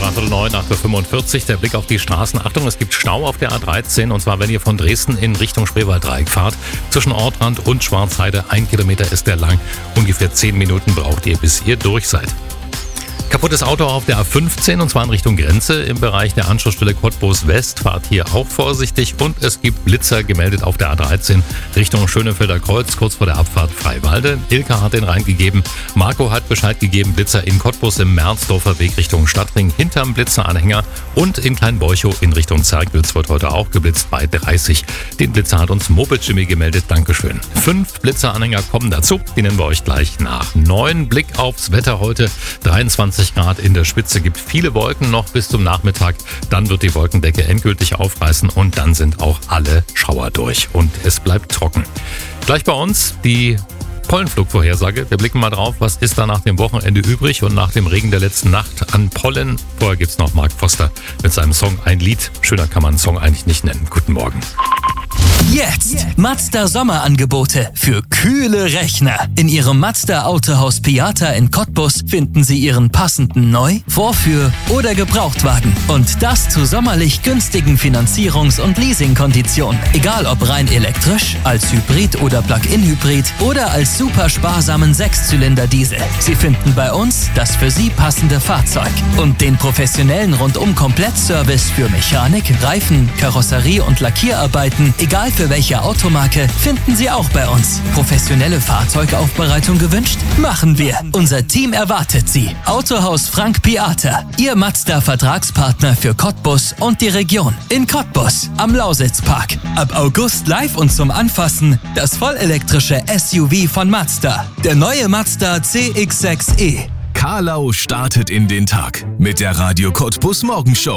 9, 8:45 Uhr. Der Blick auf die Straßen. Achtung, es gibt Stau auf der A13. Und zwar, wenn ihr von Dresden in Richtung Spreewalddreieck fahrt. Zwischen Ortrand und Schwarzheide. 1 Kilometer ist der lang. Ungefähr 10 Minuten braucht ihr, bis ihr durch seid. Kaputtes Auto auf der A15 und zwar in Richtung Grenze. Im Bereich der Anschlussstelle Cottbus West fahrt hier auch vorsichtig. Und es gibt Blitzer gemeldet auf der A13 Richtung Schönefelder Kreuz, kurz vor der Abfahrt Freiwalde. Ilka hat den reingegeben. Marco hat Bescheid gegeben. Blitzer in Cottbus im Merzdorfer Weg Richtung Stadtring hinterm Blitzeranhänger. Und in Kleinbeuchow in Richtung Zerkwitz wird heute auch geblitzt bei 30. Den Blitzer hat uns Moped Jimmy gemeldet. Dankeschön. 5 Blitzeranhänger kommen dazu. Die nennen wir euch gleich nach 9. Blick aufs Wetter heute. 23 Grad in der Spitze, gibt viele Wolken noch bis zum Nachmittag. Dann wird die Wolkendecke endgültig aufreißen und dann sind auch alle Schauer durch und es bleibt trocken. Gleich bei uns die Pollenflugvorhersage. Wir blicken mal drauf, was ist da nach dem Wochenende übrig und nach dem Regen der letzten Nacht an Pollen. Vorher gibt's noch Mark Foster mit seinem Song Ein Lied. Schöner kann man einen Song eigentlich nicht nennen. Guten Morgen. Jetzt Mazda Sommerangebote für kühle Rechner. In Ihrem Mazda Autohaus Piata in Cottbus finden Sie Ihren passenden Neu-, Vorführ- oder Gebrauchtwagen. Und das zu sommerlich günstigen Finanzierungs- und Leasingkonditionen. Egal ob rein elektrisch, als Hybrid oder Plug-in-Hybrid oder als super sparsamen 6-Zylinder-Diesel. Sie finden bei uns das für Sie passende Fahrzeug. Und den professionellen Rundum-Komplettservice für Mechanik, Reifen, Karosserie und Lackierarbeiten, egal für welche Automarke, finden Sie auch bei uns. Professionelle Fahrzeugaufbereitung gewünscht? Machen wir. Unser Team erwartet Sie. Autohaus Frank Piata, Ihr Mazda-Vertragspartner für Cottbus und die Region. In Cottbus, am Lausitzpark. Ab August live und zum Anfassen das vollelektrische SUV von Mazda. Der neue Mazda CX-6e. Karlau startet in den Tag mit der Radio Cottbus Morgenshow.